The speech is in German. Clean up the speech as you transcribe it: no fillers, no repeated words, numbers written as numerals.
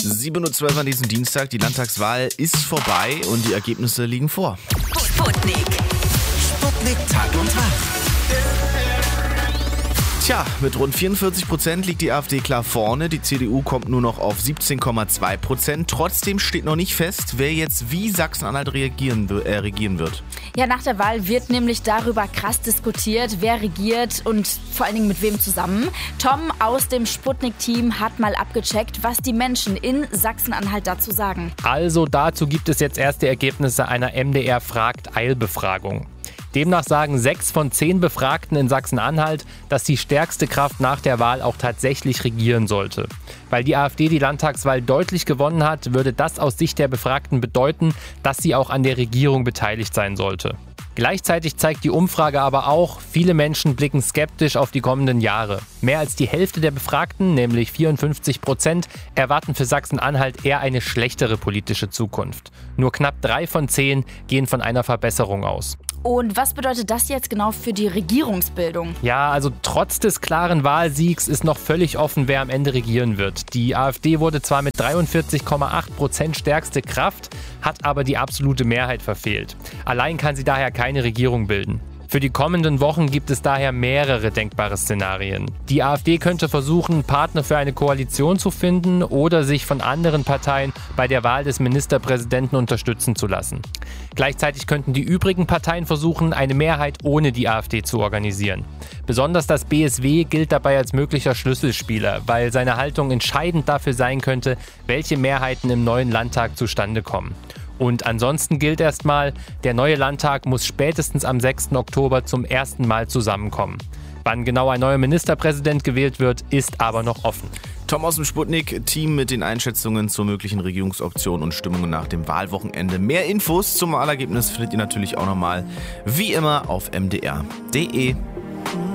7:12 Uhr an diesem Dienstag. Die Landtagswahl ist vorbei und die Ergebnisse liegen vor. Sputnik Tag und Tag. Tja, mit rund 44% liegt die AfD klar vorne. Die CDU kommt nur noch auf 17,2%. Trotzdem steht noch nicht fest, wer jetzt wie Sachsen-Anhalt regieren wird. Ja, nach der Wahl wird nämlich darüber krass diskutiert, wer regiert und vor allen Dingen mit wem zusammen. Tom aus dem Sputnik-Team hat mal abgecheckt, was die Menschen in Sachsen-Anhalt dazu sagen. Also dazu gibt es jetzt erste Ergebnisse einer MDR-Fragt-Eilbefragung. Demnach sagen 6 von 10 Befragten in Sachsen-Anhalt, dass die stärkste Kraft nach der Wahl auch tatsächlich regieren sollte. Weil die AfD die Landtagswahl deutlich gewonnen hat, würde das aus Sicht der Befragten bedeuten, dass sie auch an der Regierung beteiligt sein sollte. Gleichzeitig zeigt die Umfrage aber auch, viele Menschen blicken skeptisch auf die kommenden Jahre. Mehr als die Hälfte der Befragten, nämlich 54%, erwarten für Sachsen-Anhalt eher eine schlechtere politische Zukunft. Nur knapp 3 von 10 gehen von einer Verbesserung aus. Und was bedeutet das jetzt genau für die Regierungsbildung? Ja, also trotz des klaren Wahlsiegs ist noch völlig offen, wer am Ende regieren wird. Die AfD wurde zwar mit 43,8% stärkste Kraft, hat aber die absolute Mehrheit verfehlt. Allein kann sie daher keine Regierung bilden. Für die kommenden Wochen gibt es daher mehrere denkbare Szenarien. Die AfD könnte versuchen, Partner für eine Koalition zu finden oder sich von anderen Parteien bei der Wahl des Ministerpräsidenten unterstützen zu lassen. Gleichzeitig könnten die übrigen Parteien versuchen, eine Mehrheit ohne die AfD zu organisieren. Besonders das BSW gilt dabei als möglicher Schlüsselspieler, weil seine Haltung entscheidend dafür sein könnte, welche Mehrheiten im neuen Landtag zustande kommen. Und ansonsten gilt erstmal, der neue Landtag muss spätestens am 6. Oktober zum ersten Mal zusammenkommen. Wann genau ein neuer Ministerpräsident gewählt wird, ist aber noch offen. Tom aus dem Sputnik-Team mit den Einschätzungen zur möglichen Regierungsoption und Stimmungen nach dem Wahlwochenende. Mehr Infos zum Wahlergebnis findet ihr natürlich auch nochmal wie immer auf mdr.de.